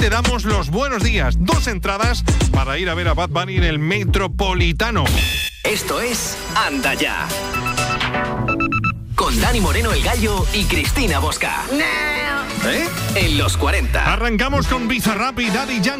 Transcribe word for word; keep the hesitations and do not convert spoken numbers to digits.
te damos los buenos días. Dos entradas para ir a ver a Bad Bunny en el Metropolitano. Esto es Anda Ya. Con Dani Moreno el Gallo y Cristina Bosca. ¿Eh? En los cuarenta. Arrancamos con Bizarrap y Daddy Yankee.